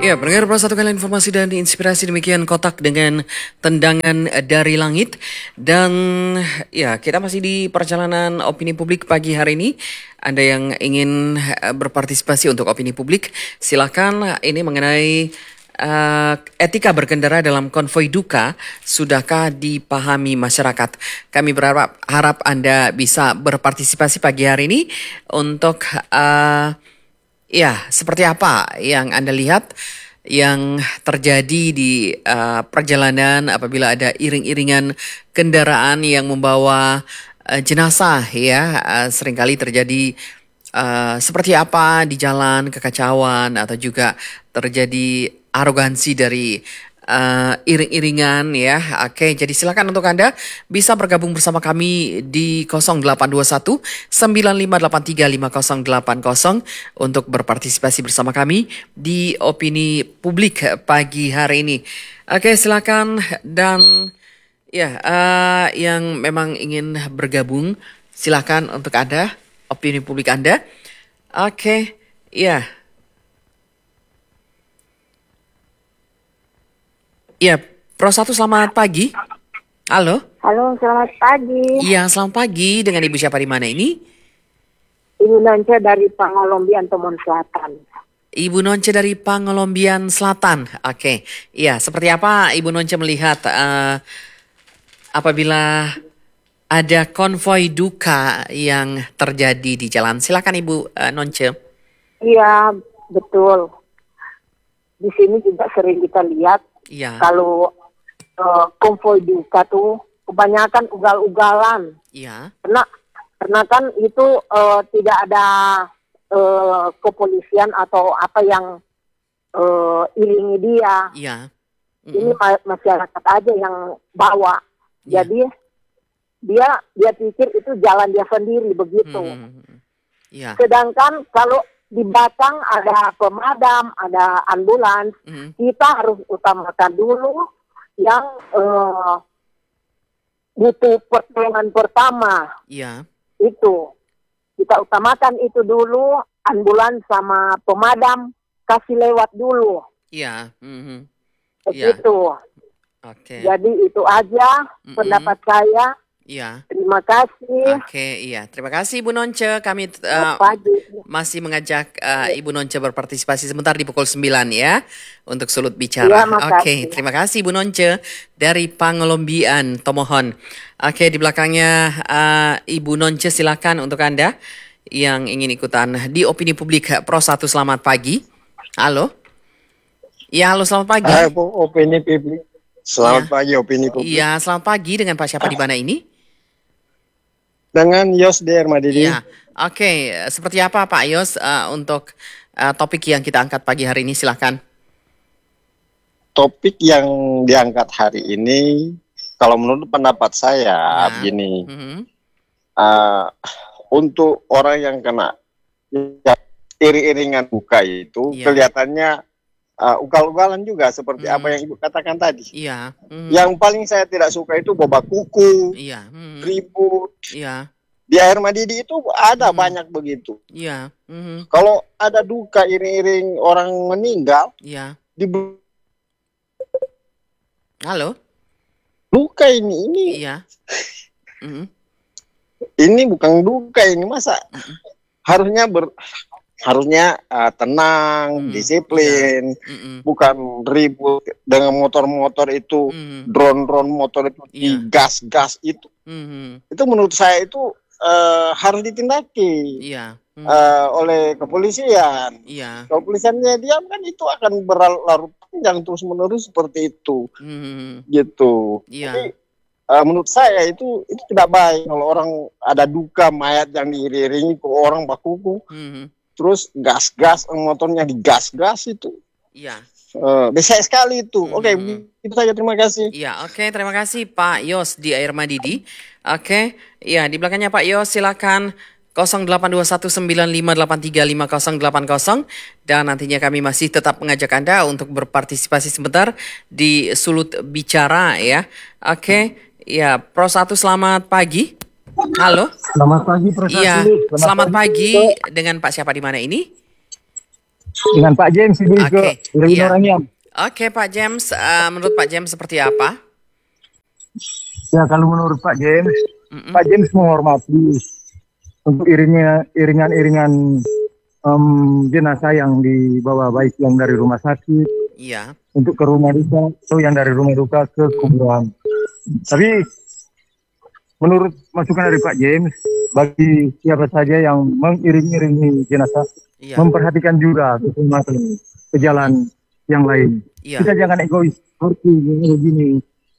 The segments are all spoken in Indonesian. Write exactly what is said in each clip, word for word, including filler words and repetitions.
Ya, pendengar Pro satu kali informasi dan inspirasi demikian kotak dengan tendangan dari langit. Dan ya, kita masih di perjalanan opini publik pagi hari ini. Anda yang ingin berpartisipasi untuk opini publik, silakan. Ini mengenai uh, etika berkendara dalam konvoi duka, sudahkah dipahami masyarakat? Kami berharap harap Anda bisa berpartisipasi pagi hari ini untuk uh, ya, seperti apa yang Anda lihat yang terjadi di uh, perjalanan apabila ada iring-iringan kendaraan yang membawa uh, jenazah ya, uh, seringkali terjadi uh, seperti apa di jalan, kekacauan atau juga terjadi arogansi dari uh, iring-iringan ya. Oke, jadi silakan untuk Anda bisa bergabung bersama kami di nol delapan dua satu sembilan lima delapan tiga lima nol delapan nol untuk berpartisipasi bersama kami di opini publik pagi hari ini. Oke, silakan. Dan ya, uh, yang memang ingin bergabung silakan untuk Anda, opini publik Anda. Oke, ya. Ya, Pro satu selamat pagi. Halo. Halo, selamat pagi. Iya, selamat pagi. Dengan Ibu siapa di mana ini? Ibu Nonce dari Pangolombian, Tomon Selatan. Ibu Nonce dari Pangolombian Selatan. Oke. Iya, seperti apa Ibu Nonce melihat uh, apabila ada konvoi duka yang terjadi di jalan? Silakan Ibu uh, Nonce. Iya, betul. Di sini juga sering kita lihat. Iya. Kalau uh, konvoi duka tuh kebanyakan ugal-ugalan. Iya. Karena karena kan itu uh, tidak ada uh, kepolisian atau apa yang uh, iringi dia. Iya. Mm-hmm. Ini ma- masyarakat aja yang bawa. Iya. Jadi dia dia pikir itu jalan dia sendiri begitu. Mm-hmm. Iya. Sedangkan kalau di Batang ada pemadam, ada ambulans, Mm-hmm. kita harus utamakan dulu yang uh, butuh pertolongan pertama. Iya. Itu kita utamakan itu dulu, ambulans sama pemadam kasih lewat dulu. Iya. Mm-hmm. Begitu. Oke. Jadi itu aja Mm-mm. pendapat saya. Iya. Terima kasih. Oke, iya. Terima kasih Ibu Nonce. Kami uh, Selamat pagi. masih mengajak uh, Ibu Nonce berpartisipasi sebentar di pukul sembilan ya untuk sulut Ya, bicara. makasih. Oke, terima kasih Ibu Nonce dari Pangolombian, Tomohon. Oke, di belakangnya uh, Ibu Nonce, silakan untuk Anda yang ingin ikutan di opini publik Pro satu. Selamat pagi. Halo. Ya, halo, selamat pagi. Hai, Bu, opini publik. Selamat Ya. pagi, opini publik. Iya, selamat pagi. Dengan Pak siapa di mana ini? Dengan Yos D. Armadidi. Iya, oke. Seperti apa Pak Yos uh, untuk uh, topik yang kita angkat pagi hari ini? Silahkan. Topik yang diangkat hari ini, kalau menurut pendapat saya, Ya. begini. Mhm. Uh, untuk orang yang kena ya, iring-iringan buka itu, Iya. kelihatannya uh, ugal-ugalan juga, seperti Hmm. apa yang Ibu katakan tadi. Iya. Mhm. Yang paling saya tidak suka itu babak kuku, Iya. Mhm. ribut. Iya. Di Armadidi itu ada Hmm. banyak begitu. Iya. Mhm. Kalau ada duka iring-iring orang meninggal, Iya. di Halo. duka ini ini Iya. Mhm. ini bukan duka ini, masa harusnya ber harusnya uh, tenang, Hmm, disiplin, Mhm. bukan ribut dengan motor-motor itu, Mhm. drone-drone motor itu, Iya. gas-gas itu. Mhm. Itu menurut saya itu uh, harus ditindaki Iya. Mhm. uh, oleh kepolisian. Iya. Kalau kepolisiannya diam kan itu akan berlarut panjang terus-menerus seperti itu, Mhm. gitu. Iya. Jadi uh, menurut saya itu itu tidak baik kalau orang ada duka mayat yang diiringi ke orang bakuku, Mhm. terus gas-gas motornya digas-gas itu. Iya. Uh, besar sekali itu. Hmm. Oke, itu saja, terima kasih. Iya, oke, terima kasih Pak Yos di Armadidi. Oke, ya di belakangnya Pak Yos, silakan nol delapan dua satu sembilan lima delapan tiga lima nol delapan nol dan nantinya kami masih tetap mengajak Anda untuk berpartisipasi sebentar di Sulut Bicara ya. Oke, ya Pro satu selamat pagi. Halo. Selamat pagi, Profesor. Iya, Selamat, selamat pagi. pagi. Dengan Pak siapa di mana ini? dengan Pak James ini Oke, ke iya. Winoranian. Oke, Pak James, eh, menurut Pak James seperti apa? Ya kalau menurut Pak James, Mm-mm. Pak James menghormati untuk iringnya iringan-iringan em, jenazah yang dibawa baik yang dari rumah sakit Iya. untuk ke rumah duka atau yang dari rumah duka ke kuburan. Tapi menurut masukan dari Pak James, bagi siapa saja yang mengiring-iringi jenazah, Iya. memperhatikan juga keselamatan ke jalan yang lain. Iya. Kita jangan egois seperti begini.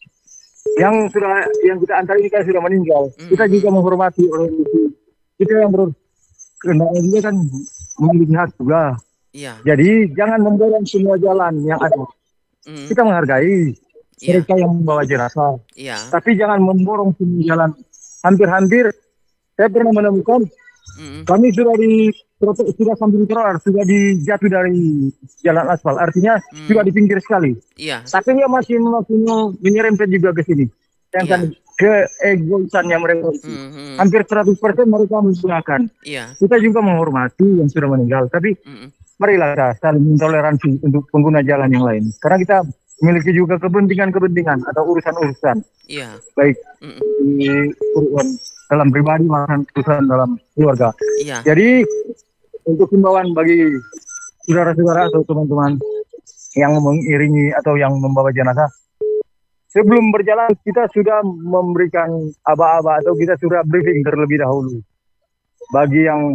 Yang sudah yang kita antar ini kan sudah meninggal. Kita juga menghormati orang itu. Kita yang berkendaraan dia kan memiliki hak juga. Iya. Jadi jangan memborong semua jalan yang ada. Mm. Kita menghargai Iya. mereka yang membawa jenazah. Iya. Tapi jangan memborong semua jalan. Hampir-hampir saya pernah menemukan Mm. kami sudah di sudah sambil trotoar, sudah dijatuh dari jalan aspal. Artinya Mm. juga di pinggir sekali. Iya. Tapi dia masih masih menyerempet juga ke sini. Yang kan keegoisannya mereka. Mm-mm. Hampir seratus persen mereka menggunakan. Iya. Kita juga menghormati yang sudah meninggal. Tapi Mm-mm. marilah kita saling intoleransi untuk pengguna jalan yang lain. Karena kita memiliki juga kepentingan-kepentingan atau urusan-urusan. Iya. Baik Mm-mm. di urusan dalam pribadi maupun urusan dalam keluarga. Iya. Jadi untuk himbauan bagi saudara-saudara atau teman-teman yang mengiringi atau yang membawa jenazah, sebelum berjalan kita sudah memberikan aba-aba atau kita sudah briefing terlebih dahulu. Bagi yang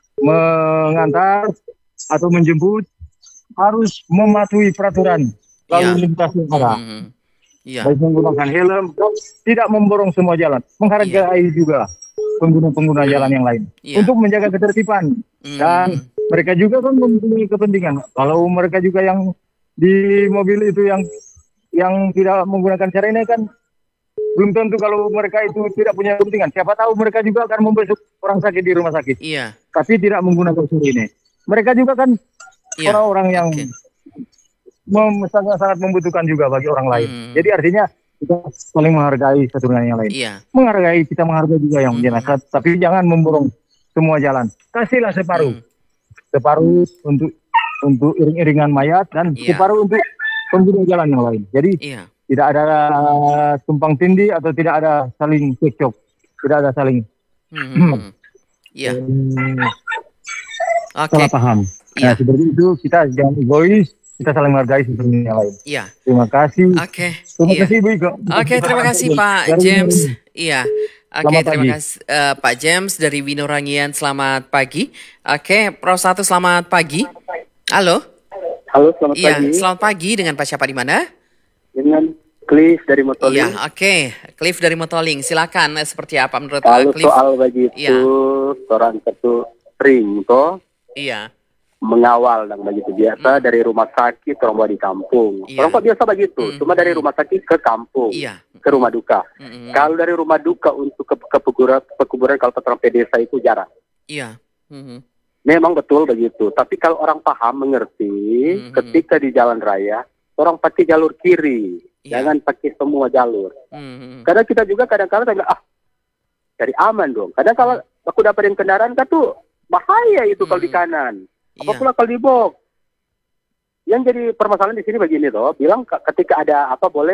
mengantar atau menjemput harus mematuhi peraturan lalu Iya. lintas yang ada. Mm-mm. Iya. Baik menggunakan helm, tidak memborong semua jalan, menghargai juga pengguna-pengguna jalan yang lain Iya. untuk menjaga ketertiban. Mm. Dan mereka juga kan mempunyai kepentingan. Kalau mereka juga yang di mobil itu yang yang tidak menggunakan cara ini kan belum tentu kalau mereka itu tidak punya kepentingan. Siapa tahu mereka juga akan membesuk orang sakit di rumah sakit. Iya. Tapi tidak menggunakan cara ini. Mereka juga kan Iya. orang-orang yang Oke. mem- sangat-sangat membutuhkan juga bagi orang lain. Hmm. Jadi artinya kita saling menghargai satu dengan yang lain. Iya. Menghargai, kita menghargai juga yang Hmm. jenazah, tapi jangan memborong semua jalan. Kasihlah separuh, Hmm. separuh untuk untuk iring-iringan mayat dan Iya. separuh untuk pengguna jalan yang lain. Jadi Iya. tidak ada tumpang tindih atau tidak ada saling cekcok, tidak ada saling Hmm. Iya. hmm, Oke. salah paham. Iya. Nah, seperti itu kita jangan egois, kita saling menghargai satu dengan yang lain. Iya. Terima kasih. Oke. Terima Iya. kasih Bu Iko. Oke, terima kasih Pak Dari- James. Iya. Oke, Selamat terima pagi. kasih eh, Pak James dari Winorangian. Selamat pagi. Oke, Pro satu selamat pagi. Halo. Halo, selamat Iya, pagi. selamat pagi dengan Pak siapa di mana? Dengan Cliff dari Motoling. Iya, oke. Cliff dari Motoling. Silakan eh, seperti apa menurut Kalau eh, Cliff? soal begitu, Iya. orang satu ring toh Iya. mengawal dan begitu biasa Hmm. dari rumah sakit orang bawa di kampung. Iya. Orang kok biasa begitu, Hmm. cuma dari rumah sakit ke kampung, Iya. ke rumah duka. Mm-mm. Kalau dari rumah duka untuk ke, ke pekuburan, pekuburan kalau orang pedesa itu jarang. Iya. Mhm. Memang betul begitu. Tapi kalau orang paham mengerti, Mhm. ketika di jalan raya orang pakai jalur kiri, Iya. jangan pakai semua jalur. Mhm. Karena kita juga kadang-kadang bilang, ah, cari aman dong. Kadang kalau aku dapetin kendaraan kan tuh bahaya itu kalau di Hmm. kanan. Apa Iya. pula kalau di box. Yang jadi permasalahan di sini begini toh, bilang ke- ketika ada apa boleh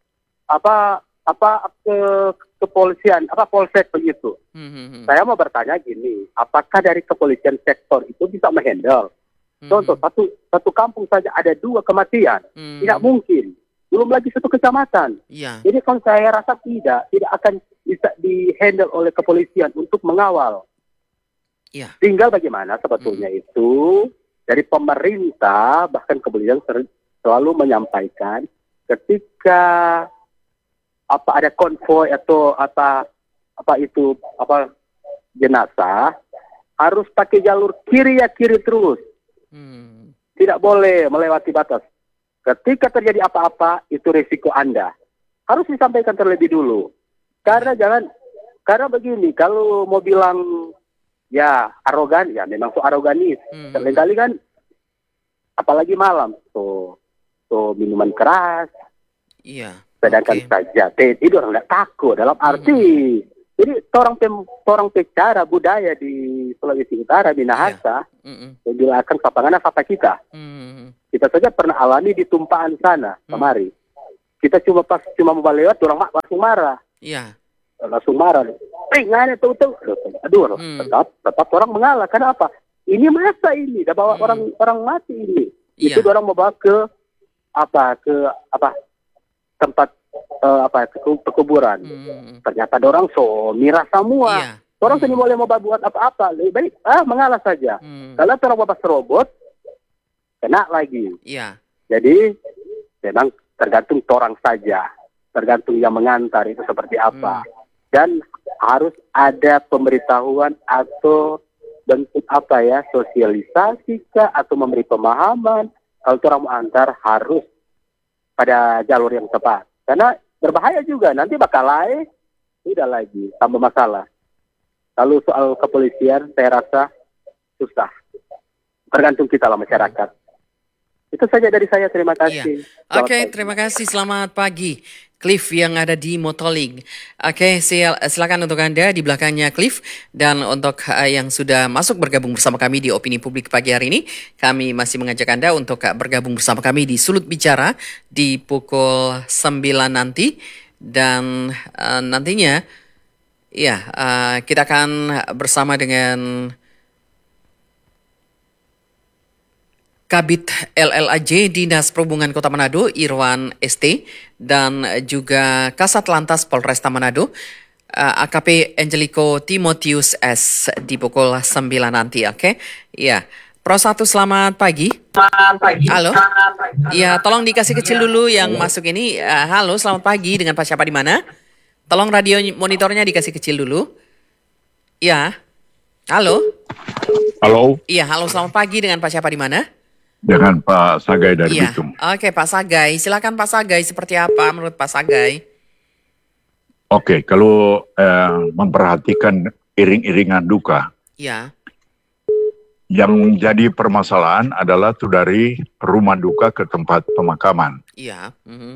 apa apa ke kepolisian, apa polsek begitu. Mhm. Saya mau bertanya gini, apakah dari kepolisian sektor itu bisa menghandle? Contoh Mhm. satu satu kampung saja ada dua kematian, Mhm. tidak mungkin. Belum lagi satu kecamatan. Iya. Jadi kalau saya rasa tidak, tidak akan bisa dihandle oleh kepolisian untuk mengawal. Iya. Tinggal bagaimana sebetulnya itu dari pemerintah bahkan kepolisian ser- selalu menyampaikan ketika apa ada konvoy atau apa apa itu apa jenazah harus pakai jalur kiri ya kiri terus, Hmm. tidak boleh melewati batas. Ketika terjadi apa-apa, itu risiko Anda. Harus disampaikan terlebih dulu. Karena jangan, karena begini, kalau mau bilang, ya arogan, ya memang so aroganis. Hmm. Seringkali kan, apalagi malam, so, so minuman keras, Iya. sedangkan Oke. saja, itu orang tidak takut, dalam arti. Jadi, orang pem, orang pecara budaya di Sulawesi Utara, Minahasa, Mm-mm. Bila akan papangan apa kita. Mm-mm. Kita saja pernah alami di tumpahan sana Mm. kemari. Kita cuma pas cuma mau lewat, orang mak langsung marah, Iya. langsung marah. Eh, nggak ada tuh tuh. Aduh, Hmm. tetap tetap orang mengalah. Kenapa? Ini masa ini, dah bawa Hmm. orang orang mati ini. Iya. Itu orang mau bawa ke apa ke apa tempat eh, apa ke pekuburan. Mm-mm. Ternyata orang so mirah semua. Iya. Orang Hmm. sini boleh mau buat apa-apa, lebih baik ah mengalah saja. Mm. Kalau orang bapak robot, kena lagi. Iya. Jadi memang tergantung orang saja, tergantung yang mengantar itu seperti apa. Dan harus ada pemberitahuan atau bentuk apa ya, sosialisasi kah, atau memberi pemahaman. Kalau orang mau antar harus pada jalur yang tepat. Karena berbahaya juga, nanti bakal lain, tidak lagi, tambah masalah. Lalu soal kepolisian, saya rasa susah. Tergantung kita lah masyarakat. Itu saja dari saya, terima kasih. Selamat Oke, pagi. terima kasih. Selamat pagi. Cliff yang ada di Motoling. Oke, sil- silakan untuk Anda di belakangnya Cliff. Dan untuk uh, yang sudah masuk bergabung bersama kami di Opini Publik pagi hari ini, kami masih mengajak Anda untuk uh, bergabung bersama kami di Sulut Bicara di pukul sembilan nanti. Dan uh, nantinya, ya, uh, kita akan bersama dengan Kabid L L A J Dinas Perhubungan Kota Manado Irwan S T dan juga Kasat Lantas Polresta Manado uh, A K P Angelico Timotius S di pukul sembilan nanti, oke? Ya, Pro satu selamat pagi. Selamat pagi. Halo. Ya, tolong dikasih kecil dulu yang masuk ini. Uh, halo, selamat pagi dengan Pak siapa di mana? Tolong radio monitornya dikasih kecil dulu. Ya. Halo. Halo, Iya, halo selamat pagi dengan Pak siapa di mana? dengan Pak Sagai dari Iya, Bitung. oke Pak Sagai. Silakan Pak Sagai, seperti apa menurut Pak Sagai? Oke, kalau eh, memperhatikan iring-iringan duka, Ya, yang jadi permasalahan adalah tuh dari rumah duka ke tempat pemakaman. iya. Mhm.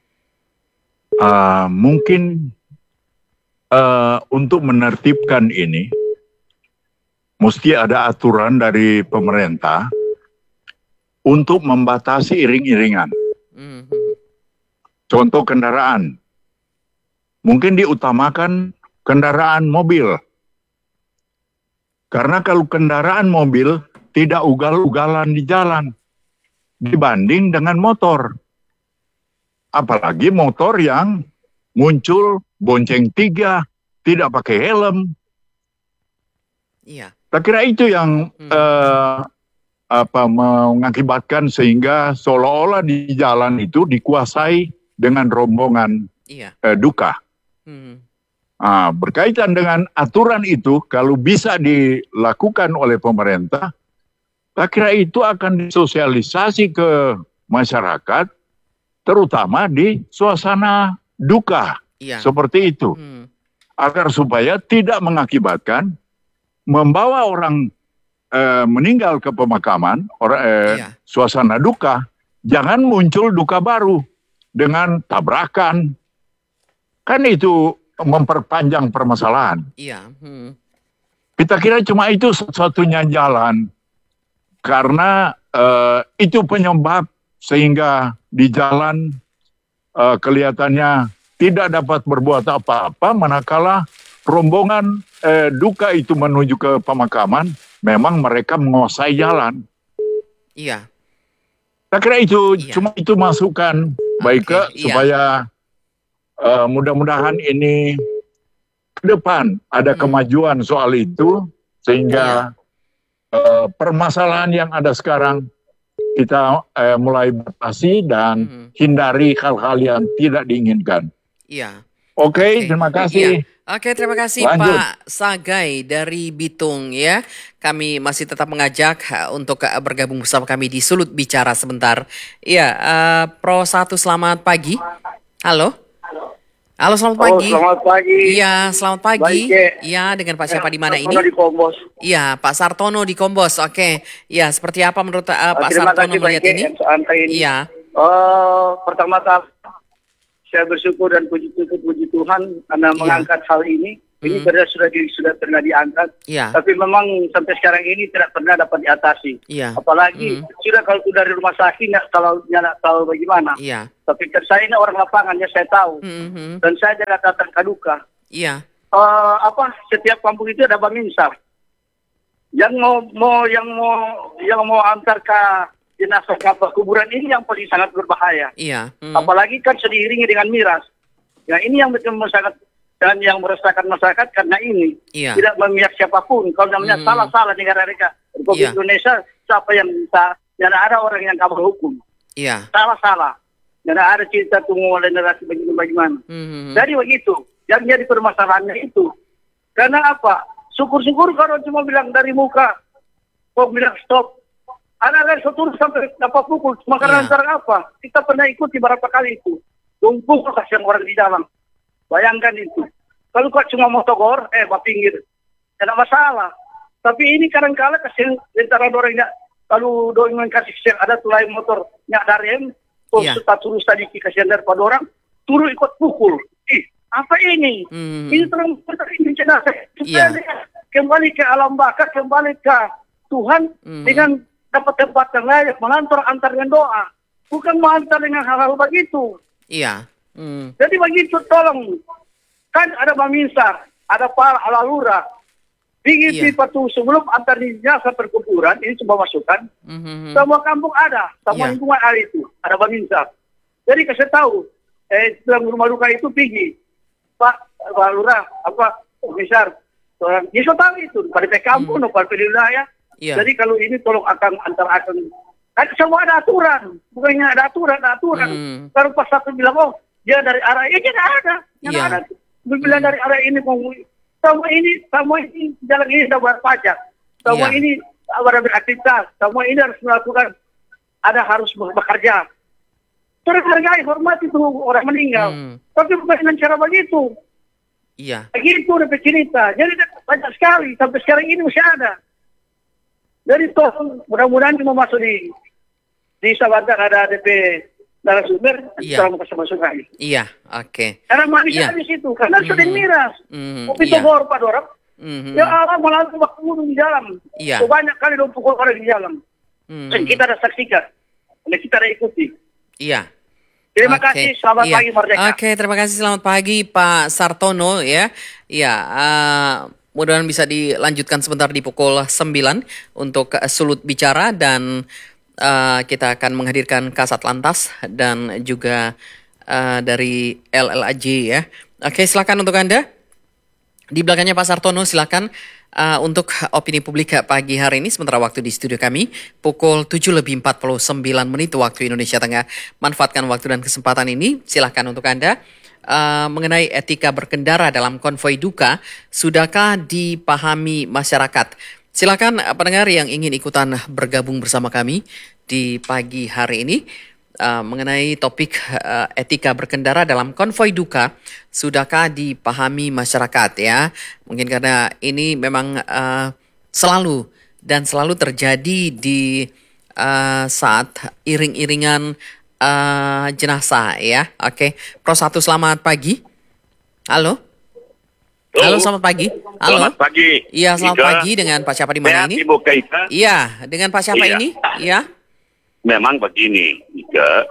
Uh, mungkin uh, untuk menertibkan ini, mesti ada aturan dari pemerintah untuk membatasi iring-iringan. Mhm. Contoh kendaraan, mungkin diutamakan kendaraan mobil. Karena kalau kendaraan mobil tidak ugal-ugalan di jalan dibanding dengan motor. Apalagi motor yang muncul bonceng tiga, tidak pakai helm. Iya. Saya kira itu yang Hmm. eh, apa mengakibatkan sehingga seolah-olah di jalan itu dikuasai dengan rombongan Iya. eh, duka. Hmm. Nah, berkaitan dengan aturan itu, kalau bisa dilakukan oleh pemerintah, saya kira itu akan disosialisasi ke masyarakat, terutama di suasana duka, Iya. seperti itu. Hmm. Agar supaya tidak mengakibatkan membawa orang eh, meninggal ke pemakaman, orang, eh, Iya. suasana duka, jangan muncul duka baru dengan tabrakan. Kan itu memperpanjang permasalahan. Iya. Hmm. Kita kira cuma itu satu-satunya jalan. Karena eh, itu penyebab sehingga di jalan eh, kelihatannya tidak dapat berbuat apa-apa, manakala rombongan eh, duka itu menuju ke pemakaman, memang mereka menguasai jalan. Iya. Saya kira itu Iya. cuma itu masukan baik ke iya. supaya eh, mudah-mudahan ini ke depan ada Hmm. kemajuan soal itu sehingga eh, permasalahan yang ada sekarang kita eh, mulai batasi dan Hmm. hindari hal-hal yang tidak diinginkan. Iya. Oke, Oke. terima kasih. Oke, terima kasih Lanjut. Pak Sagai dari Bitung ya. Kami masih tetap mengajak uh, untuk uh, bergabung bersama kami di Sulut Bicara sebentar. Iya, uh, Pro satu selamat pagi. Halo. Halo, selamat Oh, pagi. selamat pagi. Iya, selamat pagi. Baik, Kek. Iya, dengan Pak siapa di mana ini? Sartono di Kombos. Iya, Pak Sartono di Kombos. Oke. Iya, seperti apa menurut uh, Pak Terima Sartono kasih melihat Bang ini? Kek, Antai ini. Iya. Oh, pertama-tama saya bersyukur dan puji syukur puji Tuhan karena Iya. mengangkat hal ini. Ini Hmm. sudah sudah di, sudah pernah diangkat, Iya. tapi memang sampai sekarang ini tidak pernah dapat diatasi. Iya. Apalagi Hmm. sudah kalau dari rumah sakit nggak tahu nggak tahu bagaimana. Iya. Tapi kan saya ini orang lapangan ya saya tahu, Hmm, hmm. dan saya juga datang kaduka. Iya. Eh, apa setiap kampung itu ada baminsar yang mau mau yang mau yang mau antar ke jenazah ke apa, kuburan ini yang paling sangat berbahaya. Iya. Hmm. Apalagi kan sudah diiringi dengan miras. Ya ini yang betul sangat dan yang meresahkan masyarakat karena ini Iya. tidak memihak siapapun. Kalau namanya Hmm. salah-salah negara mereka Republik Iya. Indonesia, siapa yang bisa? Tidak ada orang yang kabur hukum. Iya. Salah-salah. Tidak ada cerita tunggu oleh generasi bagaimana. Hmm. Jadi begitu. Yang jadi permasalahannya itu. Karena apa? Syukur-syukur kalau cuma bilang dari muka, kok bilang stop. Ada-ada seturut sampai dapat pukul. Cuma karena Iya. antara apa? Kita pernah ikuti beberapa kali itu. Tumpuk kasihan orang di dalam. Bayangkan itu. Kalau kau cuma mau togor, eh, bawa pinggir. Tidak masalah. Tapi ini kadang-kala kasihan antara orang yang kalau doang kasih kasihan ada tulai motor nyak darem, terus Iya. yeah. turun tadi kasihan daripada orang, turun ikut pukul. Ih, apa ini? Hmm. Ini terang ini jenazah. Iya. Supaya dia kembali ke alam baka, kembali ke Tuhan Hmm. dengan dapat tempat yang layak, mengantar antar dengan doa. Bukan mengantar dengan hal-hal begitu. Iya. Hmm. Jadi begitu tolong. Kan ada baminsar, ada pal ala lurah. Di Iya. patu sebelum antar di jasa perkuburan, ini coba masukkan. Hmm. Semua kampung ada, semua Iya. lingkungan ada itu, ada baminsar. Jadi kasih tahu, eh dalam rumah duka itu pergi, Pak, Pak Lurah, apa, besar, orang, dia sudah tahu itu, pada pe kampung, hmm. pada pe wilayah. Iya. Jadi kalau ini tolong akan antar akan, kan semua ada aturan, bukannya ada aturan, ada aturan. Hmm. Kalau pas satu bilang, oh, dia dari arah ini, tidak ada, tidak Iya. ada. Dia bilang dari arah ini, mau semua ini, semua ini jalan ini sudah bayar pajak, semua Iya. ini ada beraktivitas, semua ini harus melakukan, ada harus bekerja. Terhargai, hormati itu orang meninggal. Hmm. Tapi bukan dengan cara begitu. Iya. Begitu udah cerita. Jadi banyak sekali, sampai sekarang ini masih ada. Jadi tolong, mudah-mudahan cuma masuk di di Sabanda ada D P narasumber, Iya. tolong kasih masuk lagi. Iya. Oke. Karena manis Iya. ada di situ, karena sudah Mhm. miras. Hmm. Kopi Iya. togor pada orang. Hmm. Ya Allah malah waktu bunuh di jalan. Iya. So, banyak kali dong pukul orang di jalan. Hmm. Dan kita ada saksikan, dan kita ada ikuti. Iya. Terima Oke. kasih, selamat Iya. pagi Merdeka. Oke, terima kasih. Selamat pagi Pak Sartono ya. Ya, uh, mudah-mudahan bisa dilanjutkan sebentar di pukul sembilan untuk uh, sulut bicara dan uh, kita akan menghadirkan Kasat Lantas dan juga uh, dari L L A J ya. Oke, silakan untuk Anda. Di belakangnya Pak Sartono, silakan uh, untuk opini publik pagi hari ini. Sementara waktu di studio kami pukul tujuh lebih empat puluh sembilan menit waktu Indonesia Tengah. Manfaatkan waktu dan kesempatan ini. Silakan untuk Anda uh, mengenai etika berkendara dalam konvoi duka. Sudahkah dipahami masyarakat? Silakan uh, pendengar yang ingin ikutan bergabung bersama kami di pagi hari ini. Uh, mengenai topik uh, etika berkendara dalam konvoi duka, sudahkah dipahami masyarakat ya? Mungkin karena ini memang uh, selalu dan selalu terjadi di uh, saat iring-iringan uh, jenazah ya. Oke, Pro satu selamat pagi. Halo. Halo, selamat pagi. Halo. Selamat pagi. Iya, selamat Ika. pagi dengan Pak siapa di mana Sehat, ini? Ibu Kaita. Iya, dengan Pak siapa Iya. ini? Iya. Memang begini, Ika.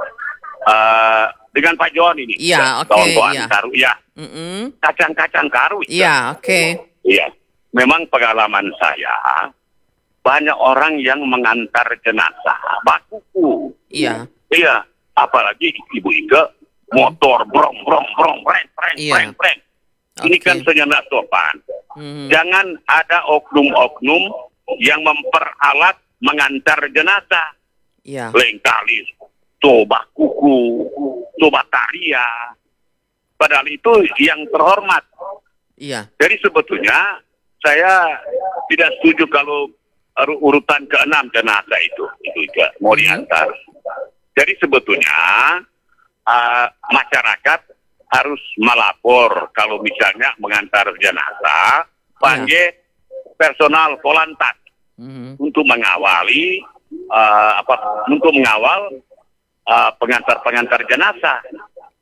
Uh, dengan Pak John ini. Iya, oke, Kawan-kawan iya. karu, ya. Mm-mm. Kacang-kacang karu. Ika. Iya, oke. Iya. Memang pengalaman saya, banyak orang yang mengantar jenazah bakuku. Iya. Iya. Apalagi Ibu Ika, motor brong brong brong breng breng Iya. breng breng. Ini Oke. kan senjata sopan. Mhm. Jangan ada oknum-oknum yang memperalat mengantar jenazah. Iya. Lain kali coba kuku, coba taria. Padahal itu yang terhormat. Iya. Jadi sebetulnya saya tidak setuju kalau ur- urutan keenam jenazah itu itu juga mau Mhm. diantar. Jadi sebetulnya uh, masyarakat harus melapor kalau misalnya mengantar jenazah, panggil personal polantas Mhm. untuk mengawali uh, apa untuk mengawal uh, pengantar-pengantar jenazah.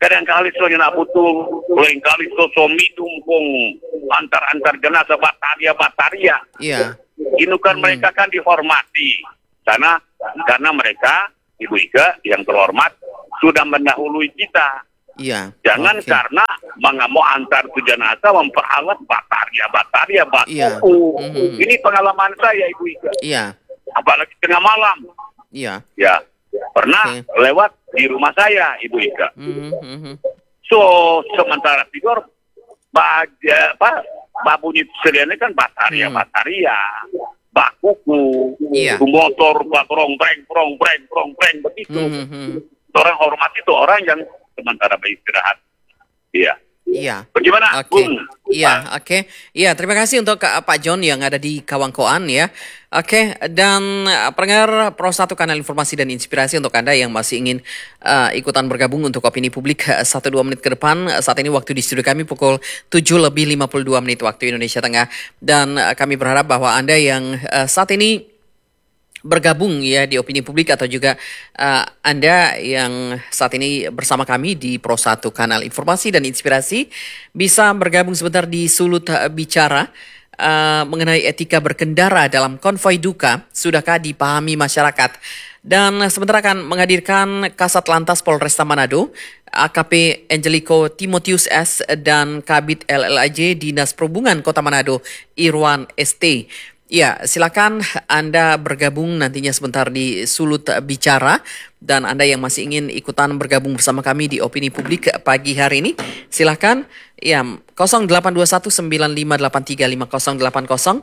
kadang-kali soalnya nak butuh, lain kali so so midung kong antar-antar jenazah bataria-bataria. Iya. Ini kan Hmm. mereka kan dihormati. Karena karena mereka, Ibu Ika yang terhormat, sudah mendahului kita. Iya. Jangan Oke. karena nggak mau antar tu jenazah memperalat bataria-bataria Iya. batu. Mhm. Ini pengalaman saya, Ibu Ika. Iya. Apalagi tengah malam. Iya. Ya, pernah Oke. lewat di rumah saya, Ibu Ika. Mhm, mhm. So, sementara tidur, baja, apa, babunyi seliannya kan bataria, Hmm. bataria, bakuku, Iya. motor, bakrong, breng, brong, breng, brong, breng, begitu. Mhm, mhm. Orang hormat itu orang yang sementara beristirahat. Iya. Iya. Bagaimana, Oke. Bung? Iya, oke. Iya, terima kasih untuk uh, Pak John yang ada di Kawangkoan ya. Oke, dan uh, pendengar Pro satu Kanal Informasi dan Inspirasi untuk Anda yang masih ingin uh, ikutan bergabung untuk opini publik uh, satu dua menit ke depan. Uh, saat ini waktu di studio kami pukul tujuh lebih lima puluh dua menit waktu Indonesia Tengah. Dan uh, kami berharap bahwa Anda yang uh, saat ini bergabung ya di opini publik atau juga uh, Anda yang saat ini bersama kami di Pro satu Kanal Informasi dan Inspirasi bisa bergabung sebentar di Sulut uh, Bicara uh, mengenai etika berkendara dalam konvoi duka. Sudahkah dipahami masyarakat? Dan sebentar akan menghadirkan Kasat Lantas Polresta Manado, A K P Angelico Timotius S dan Kabid L L A J Dinas Perhubungan Kota Manado Irwan S T. Ya, silakan Anda bergabung nantinya sebentar di Sulut Bicara, dan Anda yang masih ingin ikutan bergabung bersama kami di opini publik pagi hari ini, silakan ya nol delapan dua satu sembilan lima delapan tiga lima nol delapan nol.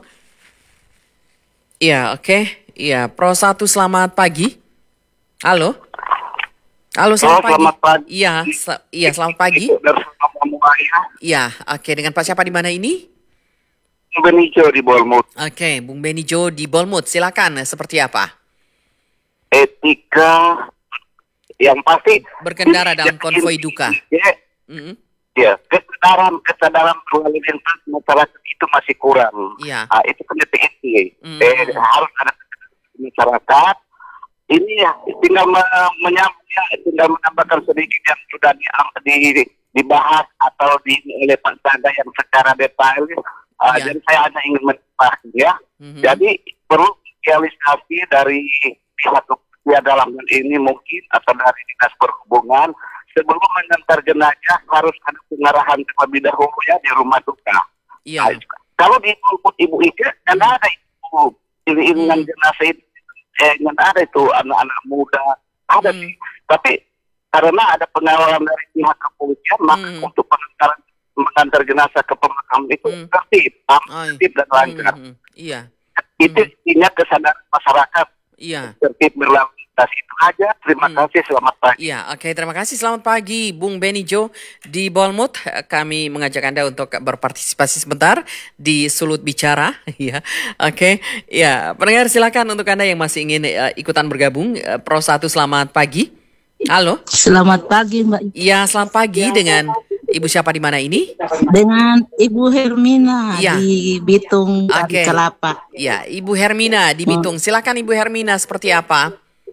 Ya, oke. Ya, Pro satu selamat pagi. Halo. Halo, selamat Halo, pagi. selamat pagi. Iya, sel- iya selamat pagi. Dari Surabaya, Iya, oke, dengan Pak siapa di mana ini? Benicio di Bolmut. Oke, Bung Benijo di Bolmut, silakan. Seperti apa? Etika yang pasti Berkendara dalam Ya, konvoi ini- duka. Ya, Mm-mm. ya, kesadaran kesadaran lalu lintas masyarakat itu masih kurang. Iya. Ah, itu kan definisi. Mm. Eh, harus ada masyarakat. Ini ya tinggal me- menyambung ya, tinggal menambahkan sedikit yang sudah di, di, dibahas atau di oleh Pak Sada yang secara detail. Ah, Iya. Dan saya hanya ingin menambah ya. Mhm. Jadi perlu sosialisasi dari pihak kepolisian dalam hal ini mungkin atau dari dinas perhubungan sebelum mengantar jenazah harus ada pengarahan terlebih dahulu ya di rumah duka. Iya. Nah, kalau di Bolmut Ibu Ika kan ada itu iring-iringan Hmm. jenazah itu, eh kan ada itu anak-anak muda ada Hmm. sih. Tapi karena ada pengawalan dari pihak kepolisian maka Hmm. untuk pengantaran mengantar jenazah ke pemakaman itu Hmm. tertib, Oh, tertib dan lancar. mhm. Iya. Itu intinya kesadaran masyarakat Iya. tertib berlalu lintas itu aja. Terima Hmm. kasih, selamat pagi. Iya, oke, terima kasih. Selamat pagi, Bung Benijo di Bolmut. Kami mengajak Anda untuk berpartisipasi sebentar di Sulut Bicara. Ya, oke. Ya, pendengar silakan untuk Anda yang masih ingin eh, ikutan bergabung. Eh, Pro satu selamat pagi. Halo. Selamat pagi Mbak, Iya, selamat pagi dengan Ibu siapa di mana ini? dengan Ibu Hermina Iya. di Bitung Oke. Dari Kelapa. Ya, Ibu Hermina di Bitung. Silakan Ibu Hermina, seperti apa?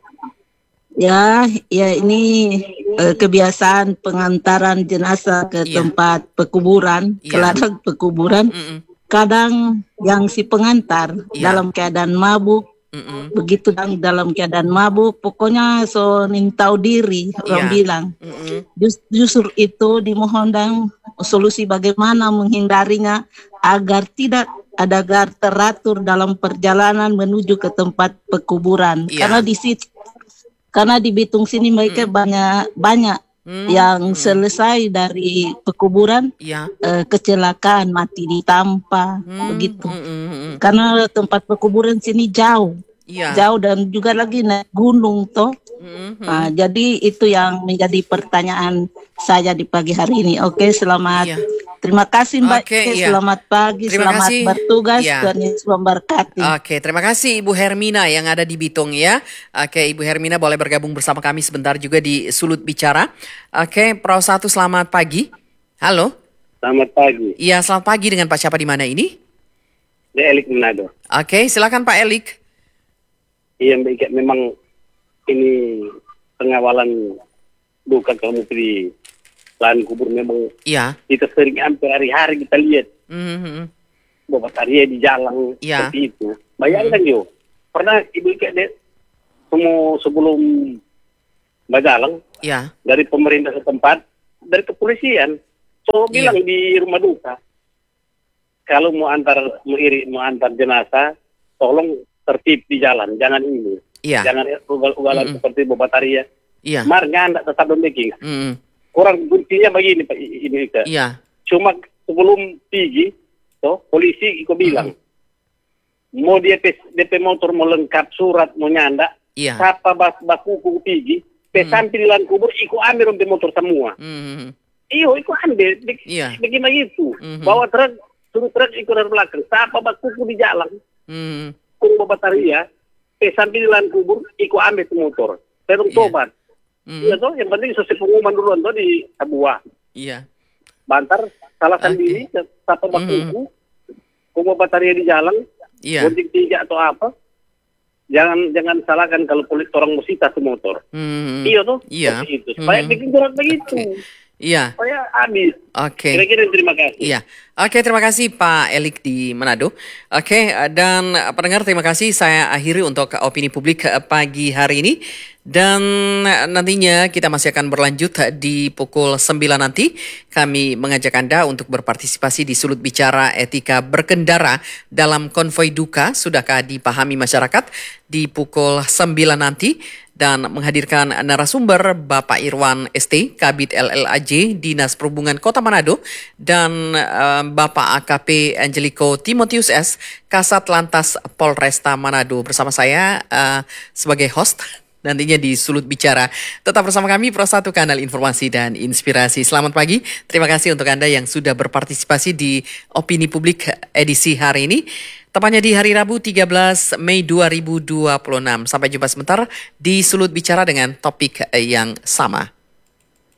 Ya, ya ini eh, kebiasaan pengantaran jenazah ke Iya. tempat pekuburan, Iya. ke ladang pekuburan. Mm-mm, Kadang yang si pengantar Iya. dalam keadaan mabuk, mm-mm, begitu dan dalam keadaan mabuk, pokoknya so ning tahu diri orang Iya. bilang. mm-mm. Just- Justru itu dimohon dan solusi bagaimana menghindarinya agar tidak ada agar teratur dalam perjalanan menuju ke tempat pekuburan. Iya. Karena di situ, karena di Bitung sini mereka banyak banyak Hmm, yang hmm. selesai dari pekuburan Iya. eh, kecelakaan mati ditampa Hmm, begitu. mm, mm, mm. Karena tempat pekuburan sini jauh, Iya. jauh dan juga lagi naik gunung toh. Mm, mm. Nah, jadi itu yang menjadi pertanyaan saya di pagi hari ini. Oke, selamat. Iya. Terima kasih Mbak. Oke, iya. Selamat pagi, Terima selamat kasih. bertugas. Iya. Tuhan Yesus memberkati. Oke, terima kasih Ibu Hermina yang ada di Bitung ya. Oke, Ibu Hermina boleh bergabung bersama kami sebentar juga di Sulut Bicara. Oke, Pro satu selamat pagi. Halo. Selamat pagi. Iya, selamat pagi dengan Pak siapa di mana ini? Di Elik Manado. Oke, silakan Pak Elik. Iya, Mbak Ika, memang ini pengawalan bukan kamu di lahan kubur memang Iya. kita sering hampir hari-hari kita lihat Mhm. bapak Taria di jalan Iya. seperti itu. Bayangkan yo, pernah ibu Ika deh, semua sebelum berjalan Iya. dari pemerintah setempat, dari kepolisian, so Iya. bilang di rumah duka, kalau mau antar mau iri mau antar jenazah, tolong tertib di jalan, jangan ini, Iya. jangan ugal-ugalan Mm-mm. seperti bapak Taria. Iya. Mar nggak tetap demikian. Mhm. Kurang kuncinya begini Pak ini Ika. Iya. Cuma sebelum pergi, toh polisi ikut bilang, mau dia D P motor mau lengkap surat mau nyanda, Iya. siapa bas bakuku pergi, pe Hmm. sampai di lahan kubur ikut ambil rompi motor semua. Mhm. Iyo ikut ambil, Be- Iya. bagaimana itu? Mhm. Bawa truk, suruh truk ikut dari belakang, siapa bakuku di jalan, Mhm. kung bapak Taria, pe sampai di lahan kubur ikut ambil tu motor, terus Iya. tobat. Mhm. Iya toh, yang penting selesai pengumuman duluan toh di Abuah. Iya. Bantar salah Oke. sendiri, siapa Mhm. bakuku, kung bapak Taria di jalan, Iya. Gonjek tiga atau apa, jangan jangan salahkan kalau polis orang musita tu motor. Mhm. Iya tuh, Iya. seperti itu. Supaya Mhm. bikin surat begitu, Iya. supaya habis. Oke. Kira-kira terima kasih. Iya. Oke, terima kasih Pak Elik di Manado. Oke, dan eh, pendengar terima kasih. Saya akhiri untuk opini publik eh, pagi hari ini. Dan eh, nantinya kita masih akan berlanjut eh, di pukul sembilan nanti. Kami mengajak Anda untuk berpartisipasi di Sulut Bicara Etika Berkendara dalam konvoi duka. Sudahkah dipahami masyarakat di pukul sembilan nanti? Dan menghadirkan narasumber Bapak Irwan S T, Kabid L L A J, Dinas Perhubungan Kota Manado, dan eh, Bapak A K P Angelico Timotius S, Kasat Lantas Polresta Manado. Bersama saya eh, sebagai host nantinya di Sulut Bicara. Tetap bersama kami, Pro satu Kanal Informasi dan Inspirasi. Selamat pagi, terima kasih untuk Anda yang sudah berpartisipasi di Opini Publik edisi hari ini. Tepatnya di hari Rabu tiga belas Mei dua ribu dua puluh enam. Sampai jumpa sebentar di Sulut Bicara dengan topik yang sama.